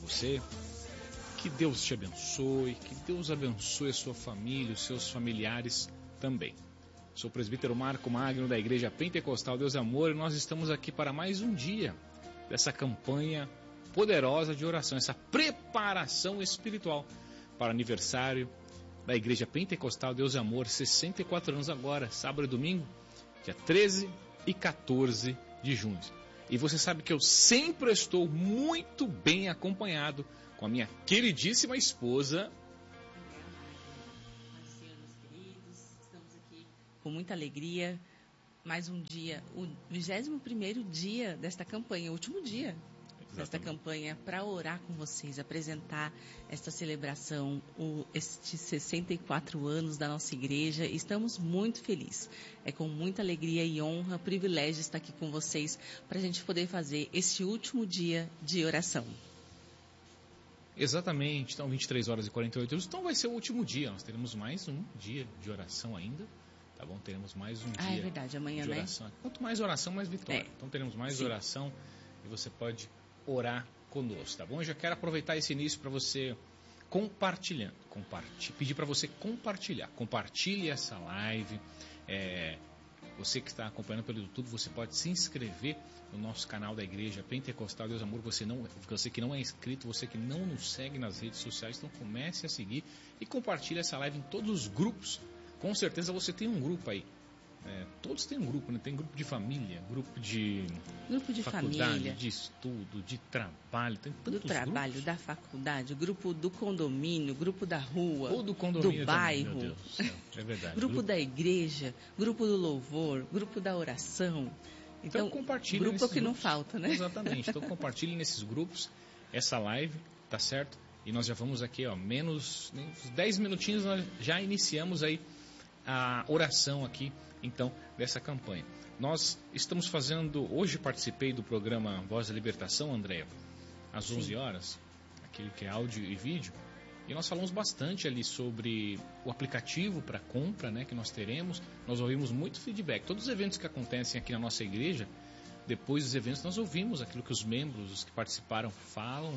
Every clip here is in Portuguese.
você. Que Deus te abençoe, que Deus abençoe a sua família, os seus familiares também. Sou o presbítero Marco Magno da Igreja Pentecostal Deus é Amor e nós estamos aqui para mais um dia dessa campanha poderosa de oração, essa preparação espiritual para o aniversário da Igreja Pentecostal Deus é Amor, 64 anos agora, sábado e domingo, dia 13 e 14 de junho. E você sabe que eu sempre estou muito bem acompanhado com a minha queridíssima esposa. Marcianos queridos, estamos aqui com muita alegria. Mais um dia, o 21º dia desta campanha, o último dia desta campanha para orar com vocês, apresentar esta celebração, estes 64 anos da nossa igreja. Estamos muito felizes. É com muita alegria e honra, privilégio estar aqui com vocês para a gente poder fazer este último dia de oração. Exatamente, então 23 horas e 48 minutos, então vai ser o último dia, nós teremos mais um dia de oração ainda, tá bom? Teremos mais um dia é verdade, amanhã, de oração. Né? Quanto mais oração, mais vitória. Então teremos mais oração e você pode orar conosco, tá bom? Eu já quero aproveitar esse início para você pedir para você compartilhe essa live. Você que está acompanhando pelo YouTube, você pode se inscrever no nosso canal da Igreja Pentecostal Deus Amor. Você que não é inscrito, você que não nos segue nas redes sociais, então comece a seguir e compartilhe essa live em todos os grupos. Com certeza você tem um grupo aí. Todos têm um grupo, né? Tem grupo de família, grupo de faculdade, família, de estudo, de trabalho, tem tantos do trabalho, grupos. Da faculdade, grupo do condomínio, grupo da rua, ou do condomínio do bairro, também, meu Deus do céu, é verdade. grupo da igreja, grupo do louvor, grupo da oração. Então compartilhe. Grupo que grupos. Não falta, né? Exatamente. Então compartilhe nesses grupos essa live, tá certo? E nós já vamos aqui, menos 10 minutinhos nós já iniciamos aí a oração aqui, então, dessa campanha. Nós estamos fazendo, hoje participei do programa Voz da Libertação, Andréa, às 11 horas, aquele que é áudio e vídeo, e nós falamos bastante ali sobre o aplicativo para compra, né, que nós teremos. Nós ouvimos muito feedback. Todos os eventos que acontecem aqui na nossa igreja, depois dos eventos nós ouvimos aquilo que os membros, os que participaram, falam,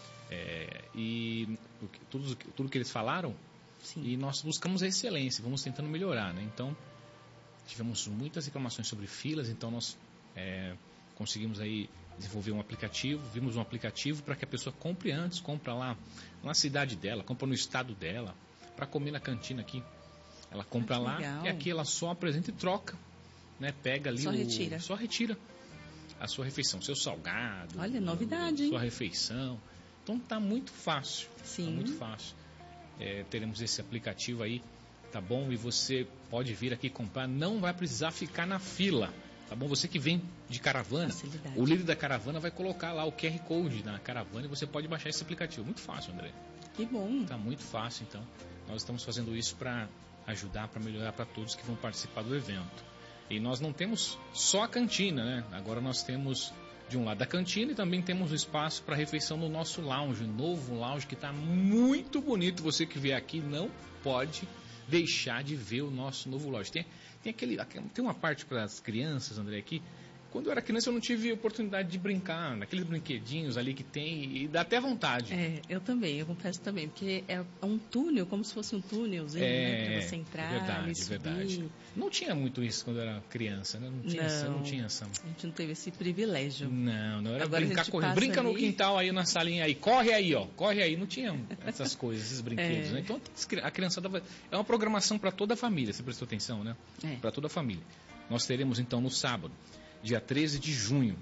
e tudo que eles falaram. Sim. E nós buscamos a excelência, vamos tentando melhorar, né? Então, tivemos muitas reclamações sobre filas, então nós conseguimos aí desenvolver um aplicativo, vimos um aplicativo para que a pessoa compre antes, compra lá na cidade dela, compra no estado dela, para comer na cantina aqui. Ela compra lá legal. E aqui ela só apresenta e troca, né? Pega ali só retira a sua refeição, seu salgado. Olha, novidade, hein? Sua refeição. Então tá muito fácil. Sim. Tá muito fácil. Teremos esse aplicativo aí, tá bom? E você pode vir aqui comprar, não vai precisar ficar na fila, tá bom? Você que vem de caravana, Facilidade. O líder da caravana vai colocar lá o QR Code na caravana e você pode baixar esse aplicativo. Muito fácil, André. Que bom. Tá muito fácil, então. Nós estamos fazendo isso para ajudar, para melhorar para todos que vão participar do evento. E nós não temos só a cantina, né? Agora nós temos de um lado a cantina e também temos o espaço para refeição no nosso lounge, um novo lounge que está muito bonito. Você que vier aqui não pode deixar de ver o nosso novo lounge. Tem uma parte para as crianças, André, aqui. Quando eu era criança eu não tive oportunidade de brincar naqueles brinquedinhos ali que tem e dá até vontade. Eu também, eu confesso também, porque é um túnel, como se fosse um túnelzinho, né, para você entrar e subir. Verdade. Não tinha muito isso quando eu era criança, né? Não tinha essa. A gente não teve esse privilégio. Não era agora brincar, correr. Brinca ali no quintal aí, na salinha aí, corre aí, não tinha essas coisas, esses brinquedos, né? Então a criançada é uma programação para toda a família, você prestou atenção, né? Para toda a família. Nós teremos então no sábado, dia 13 de junho,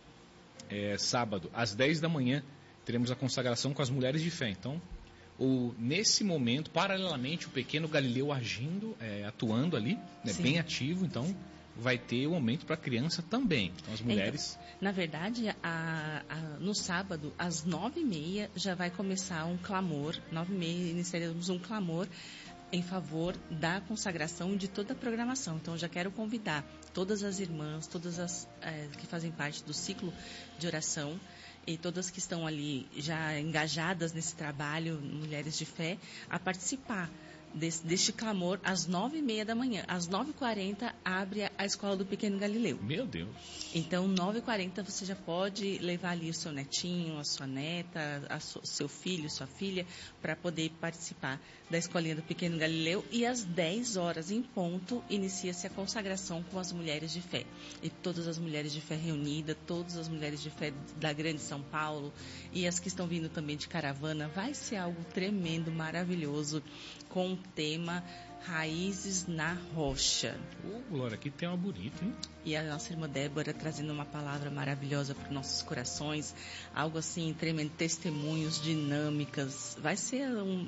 sábado, às 10 da manhã, teremos a consagração com as mulheres de fé. Então, nesse momento, paralelamente, o pequeno Galileu atuando ali, né, bem ativo, então vai ter o momento para a criança também. Então, as mulheres... na verdade, no sábado, às 9h30, já vai começar um clamor, 9h30 iniciaremos um clamor em favor da consagração de toda a programação. Então, eu já quero convidar todas as irmãs, todas as que fazem parte do ciclo de oração e todas que estão ali já engajadas nesse trabalho, mulheres de fé, a participar deste clamor às 9h30 da manhã. Às 9h40 abre a escola do Pequeno Galileu. Meu Deus. Então, 9h40 você já pode levar ali o seu netinho, a sua neta, seu filho, sua filha, para poder participar da escolinha do Pequeno Galileu. E às 10 horas em ponto, inicia-se a consagração com as mulheres de fé. E todas as mulheres de fé reunidas, todas as mulheres de fé da Grande São Paulo e as que estão vindo também de caravana. Vai ser algo tremendo, maravilhoso, com o tema Raízes na Rocha. Glória, aqui tem uma bonita, hein? E a nossa irmã Débora trazendo uma palavra maravilhosa para os nossos corações, algo assim tremendo, testemunhos, dinâmicas. Vai ser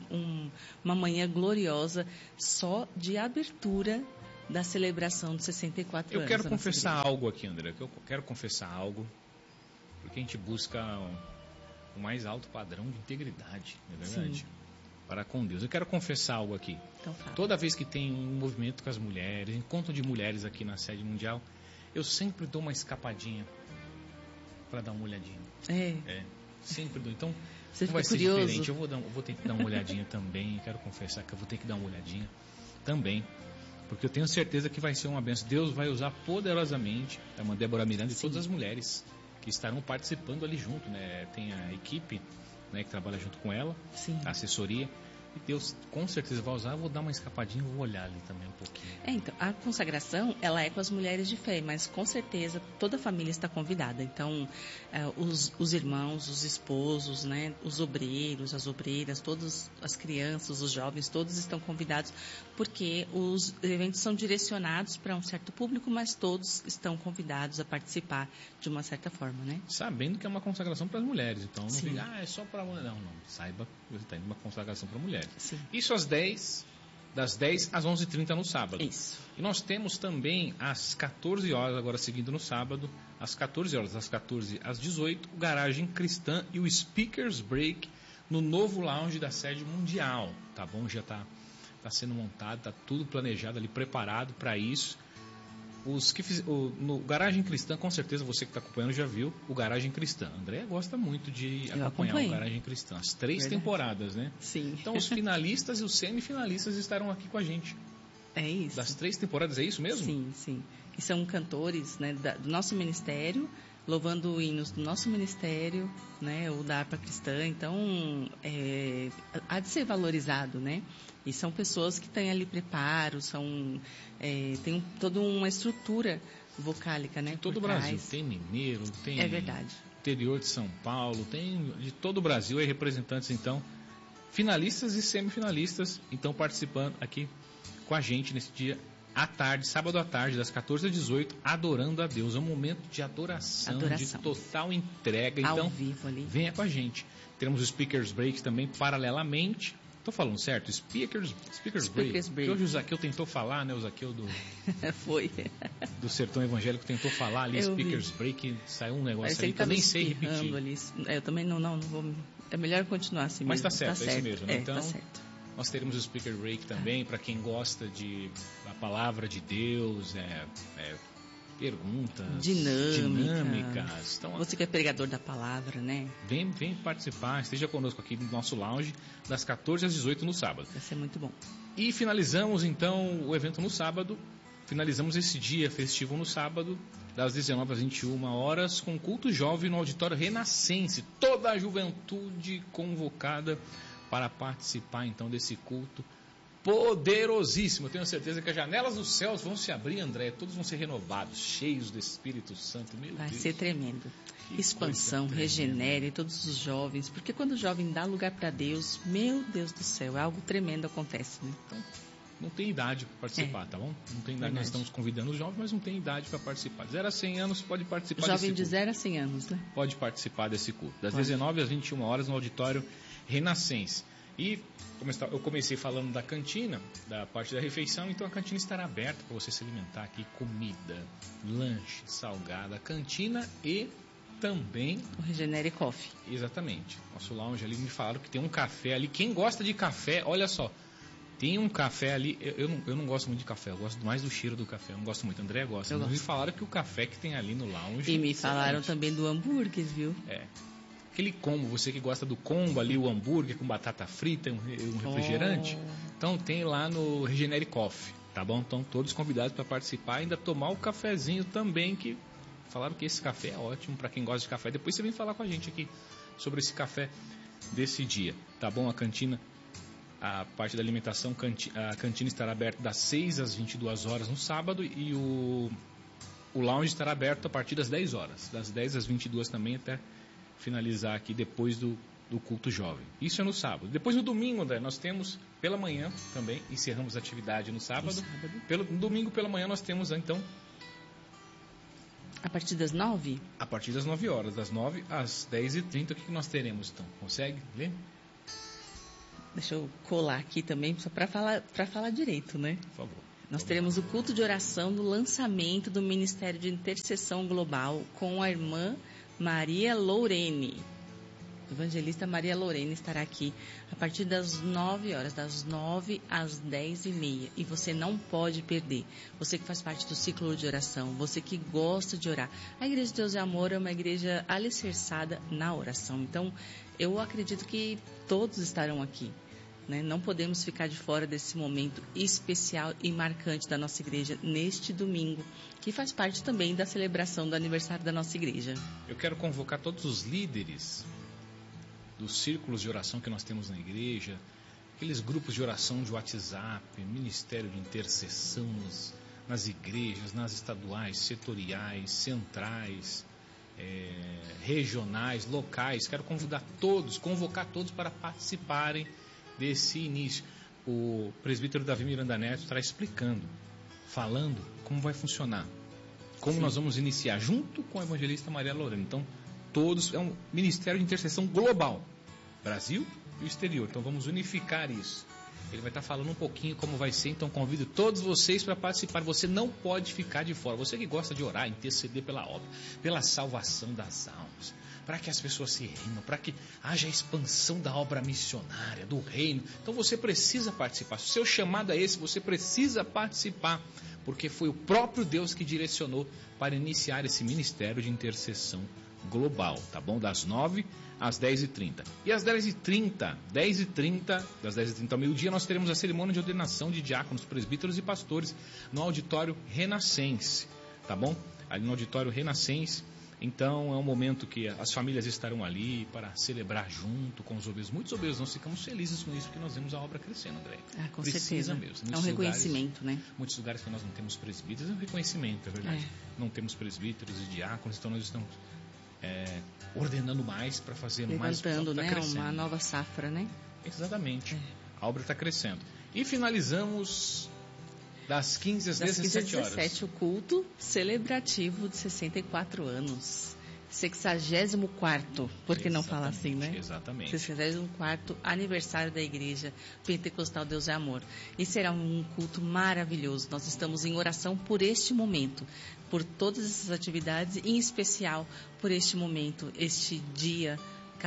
uma manhã gloriosa só de abertura da celebração de 64 anos. Eu quero confessar algo aqui, André. Eu quero confessar algo, porque a gente busca o mais alto padrão de integridade, não é verdade? Sim. Para com Deus. Eu quero confessar algo aqui. Então, fala. Toda vez que tem um movimento com as mulheres, encontro de mulheres aqui na sede mundial, eu sempre dou uma escapadinha para dar uma olhadinha. Sempre dou. Então, você não vai ser curioso. diferente. Eu vou ter que dar uma olhadinha também. Quero confessar que eu vou ter que dar uma olhadinha também. Porque eu tenho certeza que vai ser uma bênção. Deus vai usar poderosamente a irmã Débora Miranda e todas as mulheres que estarão participando ali junto, né? Tem a equipe, né, que trabalha junto com ela, Sim. a assessoria. E Deus com certeza vai usar. Eu vou dar uma escapadinha, vou olhar ali também um pouquinho. Então, a consagração, ela é com as mulheres de fé, mas com certeza toda a família está convidada. Então, os irmãos, os esposos, né, os obreiros, as obreiras, todas as crianças, os jovens, todos estão convidados, porque os eventos são direcionados para um certo público, mas todos estão convidados a participar de uma certa forma, né? Sabendo que é uma consagração para as mulheres. Então, não Sim. diga, é só para mulher. Não. Saiba que você está indo uma consagração para mulheres. Sim. Isso das 10 às 11h30 no sábado. Isso. E nós temos também às 14 horas, agora seguindo no sábado, às 14 horas, das 14 às 18, o Garagem Cristã e o Speakers Break no novo lounge da sede mundial. Tá bom? Já está sendo montado, está tudo planejado ali, preparado para isso. No Garagem Cristã, com certeza você que está acompanhando já viu o Garagem Cristã. André gosta muito de acompanhar o Garagem Cristã. As 3 temporadas, né? Sim. Então os finalistas e os semifinalistas estarão aqui com a gente. É isso. Das 3 temporadas, é isso mesmo? Sim, sim. E são cantores, né, do nosso ministério, louvando hinos do nosso ministério, né, o da harpa cristã. Então, há de ser valorizado, né? E são pessoas que têm ali preparo, tem toda uma estrutura vocálica, né? De todo o Brasil. Tem mineiro, tem é verdade. Interior de São Paulo, tem de todo o Brasil aí representantes, então, finalistas e semifinalistas, então participando aqui com a gente nesse dia à tarde, sábado à tarde, das 14 às 18, adorando a Deus. É um momento de adoração. De total entrega. Então, ao vivo ali. Venha com a gente. Teremos os Speakers Breaks também paralelamente. Estou falando certo? Speakers Break. Hoje o Zaqueu tentou falar, né? O Zaqueu Foi. do Sertão Evangélico tentou falar ali, Speakers Break, saiu um negócio ali que eu nem sei repetir. Ali. Eu também não vou. É melhor continuar assim Mas mesmo. Mas tá certo, é isso mesmo. Né? Então, tá certo. Nós teremos o Speaker Break também, para quem gosta da palavra de Deus, perguntas dinâmicas. Então, você que é pregador da palavra, né? Vem participar, esteja conosco aqui no nosso lounge, das 14 às 18 no sábado. Vai ser muito bom. E finalizamos então o evento no sábado, finalizamos esse dia festivo no sábado, das 19 às 21 horas, com culto jovem no auditório Renascense. Toda a juventude convocada para participar então desse culto poderosíssimo. Eu tenho certeza que as janelas dos céus vão se abrir, André. Todos vão ser renovados, cheios do Espírito Santo. Meu Vai Deus. ser tremendo. Que expansão, regenere todos os jovens. Porque quando o jovem dá lugar para Deus, meu Deus do céu, é algo tremendo acontece, né? Então, não tem idade para participar, tá bom? Não tem idade. Verdade. Nós estamos convidando os jovens, mas não tem idade para participar. De 0 a 100 anos pode participar jovem desse culto. de 0 a 100 anos, né? Pode participar desse culto. Das 19 às 21 horas no auditório Renascense. E eu comecei falando da cantina, da parte da refeição, então a cantina estará aberta para você se alimentar aqui, comida, lanche, salgada, cantina e também... O Regenere Coffee. Exatamente. Nosso lounge ali, me falaram que tem um café ali. Quem gosta de café, olha só, tem um café ali, eu não gosto muito de café, eu gosto mais do cheiro do café, eu não gosto muito, André gosta. Me falaram que o café que tem ali no lounge... E me falaram também do hambúrguer, viu? Aquele combo, você que gosta do combo ali, o hambúrguer com batata frita, um refrigerante, Então tem lá no Regenere Coffee, tá bom? Então todos convidados para participar, ainda tomar o cafezinho também, que falaram que esse café é ótimo para quem gosta de café. Depois você vem falar com a gente aqui sobre esse café desse dia, tá bom? A cantina, a parte da alimentação, a cantina estará aberta das 6 às 22 horas no sábado e o lounge estará aberto a partir das 10 horas, das 10 às 22 também, até finalizar aqui depois do culto jovem. Isso é no sábado. Depois no domingo, André, nós temos pela manhã também, encerramos a atividade no sábado. No domingo pela manhã nós temos então... A partir das 9? A partir das 9 horas, das 9 às 10h30, o que nós teremos então? Consegue ver? Deixa eu colar aqui também, só para falar direito, né? Por favor. Nós teremos o culto de oração do lançamento do Ministério de Intercessão Global com a irmã Maria Lourene. Evangelista Maria Lourene estará aqui a partir das 9 horas, das 9 às 10h30. E você não pode perder. Você que faz parte do ciclo de oração, você que gosta de orar. A Igreja de Deus e Amor é uma igreja alicerçada na oração. Então, eu acredito que todos estarão aqui, né? Não podemos ficar de fora desse momento especial e marcante da nossa igreja neste domingo, que faz parte também da celebração do aniversário da nossa igreja. Eu quero convocar todos os líderes dos círculos de oração que nós temos na igreja, aqueles grupos de oração de WhatsApp, ministério de intercessão nas igrejas, nas estaduais, setoriais, centrais, regionais, locais. Quero convocar todos para participarem desse início. O presbítero Davi Miranda Neto estará explicando, falando como vai funcionar, como nós vamos iniciar, junto com a evangelista Maria Lourene. Então, todos, é um ministério de intercessão global, Brasil e o exterior. Então vamos unificar isso. Ele vai estar falando um pouquinho como vai ser, então convido todos vocês para participar. Você não pode ficar de fora. Você que gosta de orar, interceder pela obra, pela salvação das almas, para que as pessoas se rendam, para que haja expansão da obra missionária, do reino. Então você precisa participar. Se o seu chamado é esse, você precisa participar, porque foi o próprio Deus que direcionou para iniciar esse ministério de intercessão global, tá bom? Das 9 às 10h30. E às 10h30, das 10h30 ao meio-dia, nós teremos a cerimônia de ordenação de diáconos, presbíteros e pastores no auditório Renascense, tá bom? Ali no auditório Renascense. Então é um momento que as famílias estarão ali para celebrar junto com os obesos. Muitos obesos, nós ficamos felizes com isso, porque nós vemos a obra crescendo, André. Com certeza. Mesmo. É um reconhecimento, né? Muitos lugares que nós não temos presbíteros, é um reconhecimento, é verdade. Não temos presbíteros e diáconos, então nós estamos ordenando mais para fazer mais. Levantando, né? Uma nova safra, né? Exatamente. A obra está crescendo. E finalizamos das 15 às 17 horas. 17, o culto celebrativo de 64 anos. 64º, por que não falar assim, né? Exatamente. 64º aniversário da Igreja Pentecostal Deus é Amor. E será um culto maravilhoso. Nós estamos em oração por este momento, por todas essas atividades, em especial por este momento, este dia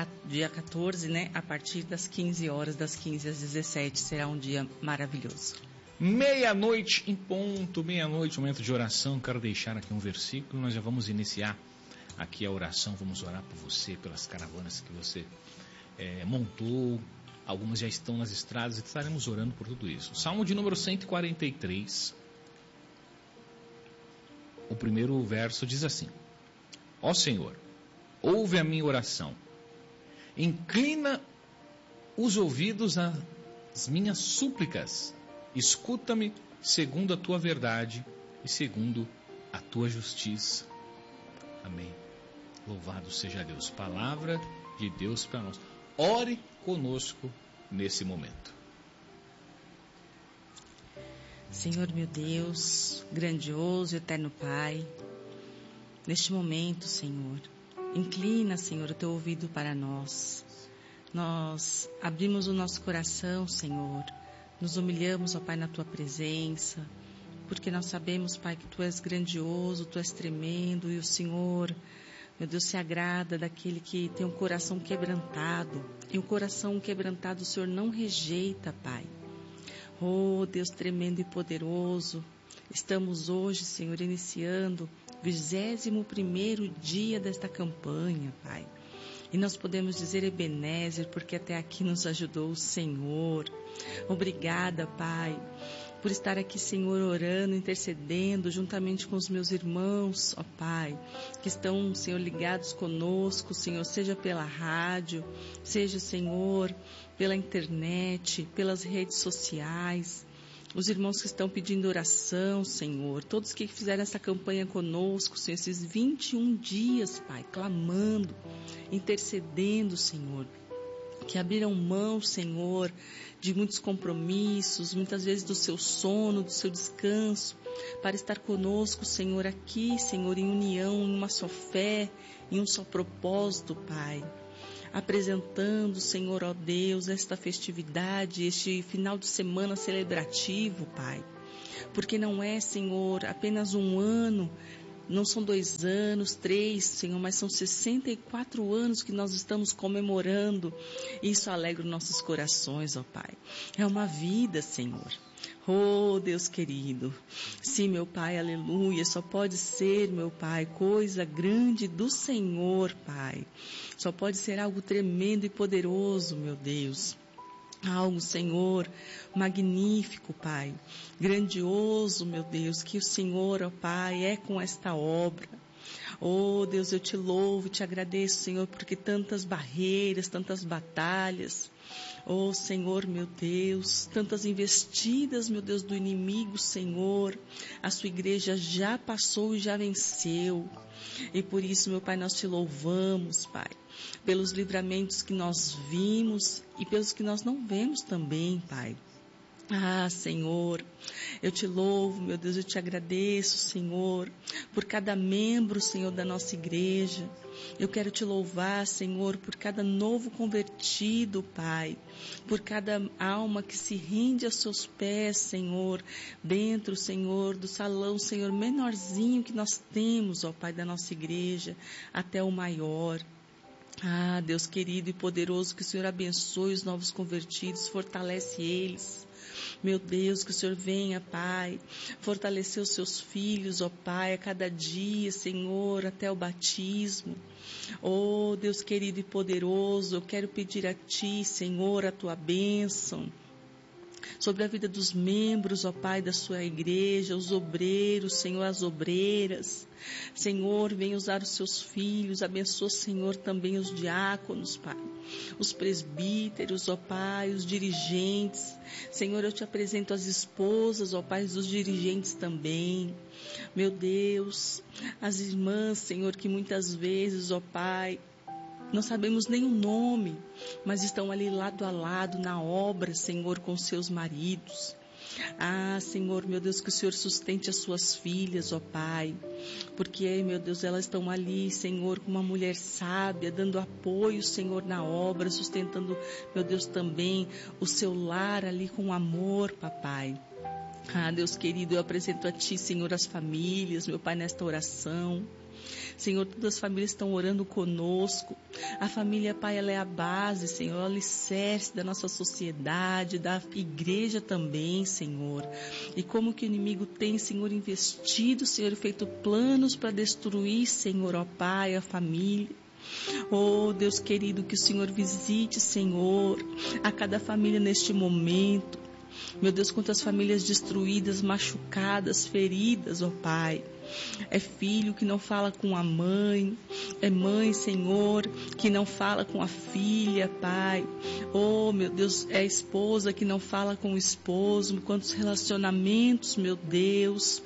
14, né? A partir das 15 horas, das 15 às 17, será um dia maravilhoso. Meia-noite em ponto, meia-noite, momento de oração. Quero deixar aqui um versículo, nós já vamos iniciar aqui a oração, vamos orar por você, pelas caravanas que você montou, algumas já estão nas estradas, e estaremos orando por tudo isso. Salmo de número 143, o primeiro verso diz assim: Ó Senhor, ouve a minha oração, inclina os ouvidos às minhas súplicas, escuta-me segundo a tua verdade e segundo a tua justiça. Amém. Louvado seja Deus. Palavra de Deus para nós. Ore conosco nesse momento. Senhor meu Deus, grandioso e eterno Pai, neste momento, Senhor, inclina, Senhor, o teu ouvido para nós. Nós abrimos o nosso coração, Senhor, nos humilhamos, ó Pai, na tua presença, porque nós sabemos, Pai, que tu és grandioso, tu és tremendo, e o Senhor, meu Deus, se agrada daquele que tem um coração quebrantado. E um coração quebrantado o Senhor não rejeita, Pai. Oh, Deus tremendo e poderoso, estamos hoje, Senhor, iniciando o 21º dia desta campanha, Pai. E nós podemos dizer Ebenezer, porque até aqui nos ajudou o Senhor. Obrigada, Pai, por estar aqui, Senhor, orando, intercedendo, juntamente com os meus irmãos, ó Pai, que estão, Senhor, ligados conosco, Senhor, seja pela rádio, seja, Senhor, pela internet, pelas redes sociais. Os irmãos que estão pedindo oração, Senhor, todos que fizeram essa campanha conosco, Senhor, esses 21 dias, Pai, clamando, intercedendo, Senhor, que abriram mão, Senhor, de muitos compromissos, muitas vezes do seu sono, do seu descanso, para estar conosco, Senhor, aqui, Senhor, em união, em uma só fé, em um só propósito, Pai. Apresentando, Senhor, ó Deus, esta festividade, este final de semana celebrativo, Pai. Porque não é, Senhor, apenas um ano, não são 2 anos, 3, Senhor, mas são 64 anos que nós estamos comemorando. Isso alegra os nossos corações, ó Pai. É uma vida, Senhor. Oh, Deus querido, sim, meu Pai, aleluia, só pode ser, meu Pai, coisa grande do Senhor, Pai. Só pode ser algo tremendo e poderoso, meu Deus. Algo, Senhor, magnífico, Pai. Grandioso, meu Deus, que o Senhor, ó Pai, é com esta obra. Oh, Deus, eu te louvo, te agradeço, Senhor, porque tantas barreiras, tantas batalhas. Oh, Senhor, meu Deus, tantas investidas, meu Deus, do inimigo, Senhor. A sua igreja já passou e já venceu. E por isso, meu Pai, nós te louvamos, Pai, pelos livramentos que nós vimos e pelos que nós não vemos também, Pai. Ah, Senhor, eu te louvo, meu Deus, eu te agradeço, Senhor, por cada membro, Senhor, da nossa igreja. Eu quero te louvar, Senhor, por cada novo convertido, Pai, por cada alma que se rende aos seus pés, Senhor, dentro, Senhor, do salão, Senhor, menorzinho que nós temos, ó Pai, da nossa igreja, até o maior. Ah, Deus querido e poderoso, que o Senhor abençoe os novos convertidos, fortalece eles. Meu Deus, que o Senhor venha, Pai, fortalecer os seus filhos, ó Pai, a cada dia, Senhor, até o batismo. Oh, Deus querido e poderoso, eu quero pedir a Ti, Senhor, a Tua bênção sobre a vida dos membros, ó Pai, da sua igreja, os obreiros, Senhor, as obreiras. Senhor, venha usar os seus filhos, abençoa, Senhor, também os diáconos, Pai, os presbíteros, ó Pai, os dirigentes. Senhor, eu te apresento as esposas, ó Pai, dos dirigentes também. Meu Deus, as irmãs, Senhor, que muitas vezes, ó Pai, não sabemos nem o nome, mas estão ali lado a lado na obra, Senhor, com seus maridos. Ah, Senhor, meu Deus, que o Senhor sustente as suas filhas, ó Pai, porque, meu Deus, elas estão ali, Senhor, com uma mulher sábia, dando apoio, Senhor, na obra, sustentando, meu Deus, também o seu lar ali com amor, papai. Ah, Deus querido, eu apresento a Ti, Senhor, as famílias, meu Pai, nesta oração. Senhor, todas as famílias estão orando conosco. A família, Pai, ela é a base, Senhor, o alicerce da nossa sociedade, da igreja também, Senhor. E como que o inimigo tem, Senhor, investido, Senhor, feito planos para destruir, Senhor, ó Pai, a família. Oh, Deus querido, que o Senhor visite, Senhor, a cada família neste momento. Meu Deus, quantas famílias destruídas, machucadas, feridas, ó Pai. É filho que não fala com a mãe, é mãe, Senhor, que não fala com a filha, Pai. Oh, meu Deus, é esposa que não fala com o esposo. Quantos relacionamentos, meu Deus.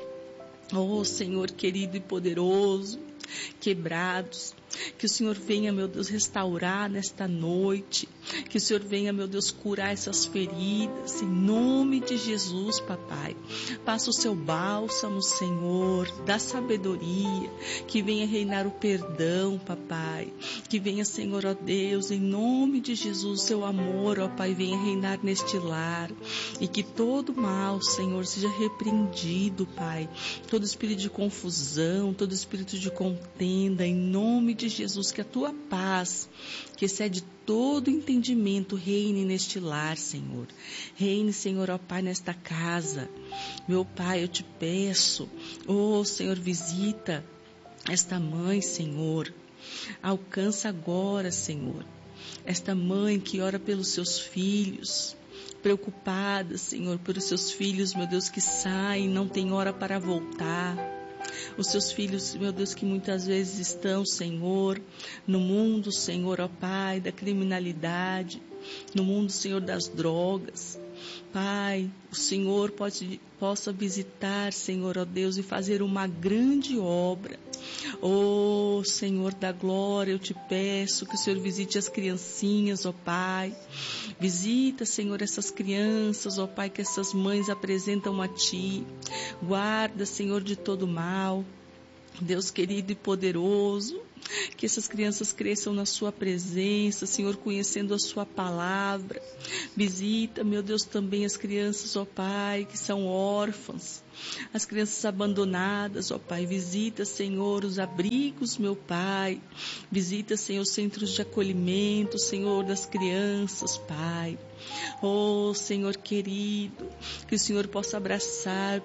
Oh, Senhor querido e poderoso, quebrados. Que o Senhor venha, meu Deus, restaurar nesta noite. Que o Senhor venha, meu Deus, curar essas feridas. Em nome de Jesus, papai. Passa o seu bálsamo, Senhor. Dá sabedoria. Que venha reinar o perdão, papai. Que venha, Senhor, ó Deus, em nome de Jesus, seu amor, ó Pai, venha reinar neste lar. E que todo mal, Senhor, seja repreendido, Pai. Todo espírito de confusão, todo espírito de contenda, em nome de Jesus, que a tua paz, que excede todo entendimento, reine neste lar, Senhor. Reine, Senhor, ó Pai, nesta casa. Meu Pai, eu te peço, oh Senhor, visita esta mãe, Senhor. Alcança agora, Senhor, esta mãe que ora pelos seus filhos, preocupada, Senhor, pelos seus filhos, meu Deus, que saem, não tem hora para voltar. Os seus filhos, meu Deus, que muitas vezes estão, Senhor, no mundo, Senhor, ó Pai, da criminalidade, no mundo, Senhor, das drogas. Pai, o Senhor possa visitar, Senhor, ó Deus, e fazer uma grande obra. Oh, Senhor da glória, eu te peço que o Senhor visite as criancinhas, ó Pai. Visita, Senhor, essas crianças, ó Pai, que essas mães apresentam a Ti. Guarda, Senhor, de todo mal. Deus querido e poderoso, que essas crianças cresçam na sua presença, Senhor, conhecendo a sua palavra. Visita, meu Deus, também as crianças, ó Pai, que são órfãs, as crianças abandonadas, ó Pai. Visita, Senhor, os abrigos, meu Pai. Visita, Senhor, os centros de acolhimento, Senhor, das crianças, Pai. Oh, Senhor querido, que o Senhor possa abraçar,